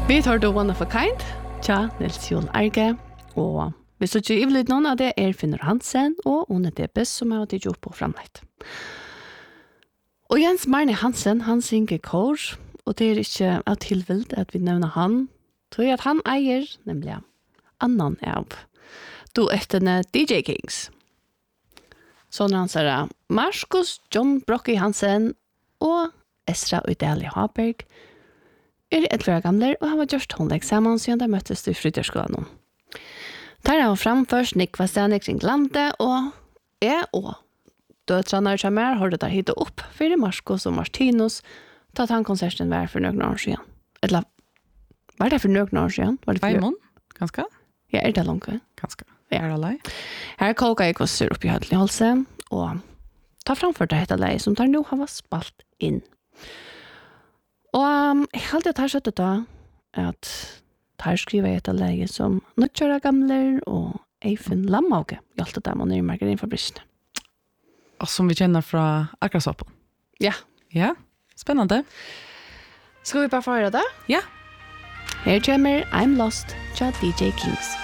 Vi tar då One of a Kind, tja, Nils Joel Arge, og vi så ikke ivelig noen av det Finnur Hansen og One Debes som har vært gjort på framleit. Og Jens Marne Hansen, han synger kor, og det ikke av tilvild at vi nevner han, tror jeg at han eier, nemlig annan av duettene DJ Kings. Sånn han sier Marcus John Brocky Hansen og Esra Udalia Haberg eldre gamler, og han var gjort håndlegg sammen siden de møttes i Fryderskolen. Der har han framførst Nikva Stene kring landet, og døtrene som har det der hittet opp for Marcus og Martinus til at han konserten var for noen år siden. Eller, var det for noen år siden? Veimon, ganske? Ja, det langt? Ganske. Er det lei? Her koker jeg kosser opp i Hødlinholse, og tar framfor det dette leie som tar nå har vært spalt inn. Og jeg halte at her søttet da at her skriver jeg etter leie som nødkjører gamler og Eifen Lammauge hjelpte dem og nyrmerker inn for brystene. Og som vi kjenner fra Akrasoppen. Ja. Ja, spennende. Skal vi bare få høre det? Ja. Her kommer I'm Lost, tja DJ Kings.